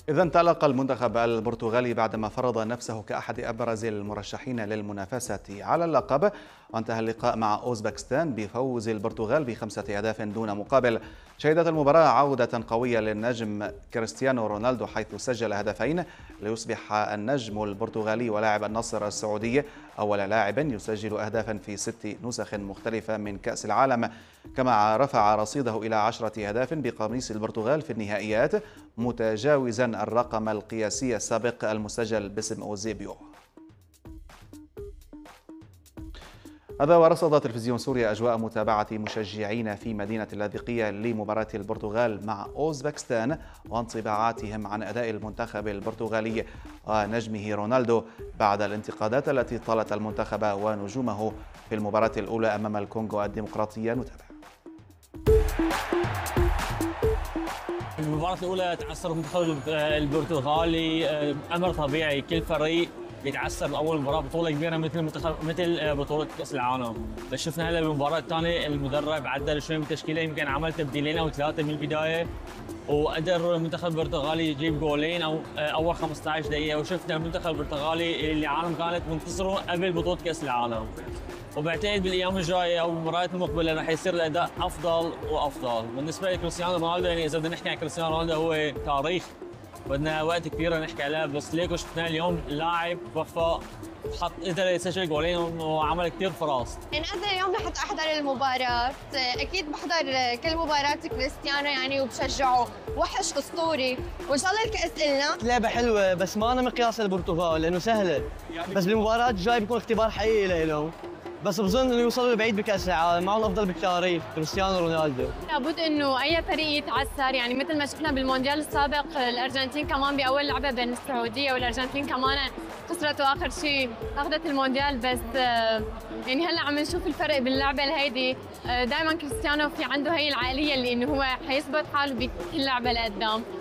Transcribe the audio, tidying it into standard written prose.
إذا انطلق المنتخب البرتغالي بعدما فرض نفسه كأحد أبرز المرشحين للمنافسة على اللقب. وانتهى اللقاء مع أوزبكستان بفوز البرتغال ب5 أهداف دون مقابل. شهدت المباراة عودة قوية للنجم كريستيانو رونالدو، حيث سجل هدفين ليصبح النجم البرتغالي ولاعب النصر السعودي أول لاعب يسجل أهدافا في 6 نسخ مختلفة من كأس العالم، كما رفع رصيده إلى 10 أهداف بقميص البرتغال في النهائيات، متجاوزا الرقم القياسي السابق المسجل باسم أوزيبيو. هذا ورصد تلفزيون سوريا أجواء متابعة مشجعين في مدينة اللاذقية لمباراة البرتغال مع أوزبكستان وانطباعاتهم عن أداء المنتخب البرتغالي ونجمه رونالدو بعد الانتقادات التي طالت المنتخب ونجومه في المباراة الأولى أمام الكونغو الديمقراطية. نتابع. المباراة الأولى تعثر المنتخب البرتغالي، أمر طبيعي، كل فريق يتعثر بأول مباراة بطولة كبيرة مثل بطولة كأس العالم. بس شفنا هلا بالمباراة الثانية المدرب عدل شوي بالتشكيلة، يمكن عمل تبديلين أو 3 من البداية، وقدر المنتخب البرتغالي يجيب جولين أو أول 15 دقيقة، وشفنا المنتخب البرتغالي اللي العالم كانت منتصره قبل بطولة كأس العالم. وبعتقد بالايام الجايه او المباريات المقبله رح يصير الاداء افضل وافضل. بالنسبه لكريستيانو رونالدو، يعني اذا بدنا نحكي عن كريستيانو رونالدو هو تاريخ، بدنا وقت كبير نحكي عليه، بس ليكو شفناه اليوم لاعب وفى، قدر يسجل جولين وعمل كثير فرص. يعني انا اليوم رحت احضر المباراة، اكيد بحضر كل مباريات كريستيانو يعني وبشجعه، وحش اسطوري، وان شاء الله الكاس لنا. لعبة حلوة بس ما أنا مقياس البرتغال لأنه سهلة، بس بالمباراة الجاي بيكون اختبار حقيقي لهم. بس بظن انه يوصلوا لبعيد بكاس العالم، معهم الافضل بالتاريخ كريستيانو رونالدو. لابد انه اي فريق يتعثر، يعني مثل ما شفنا بالمونديال السابق الارجنتين كمان باول لعبه بين السعوديه والارجنتين كمان خسرت، واخر شيء اخذت المونديال. بس يعني هلا عم نشوف الفرق باللعبه الهيدي، دائما كريستيانو في عنده هي العقليه اللي انه هو حيثبت حاله بكل لعبه لقدام.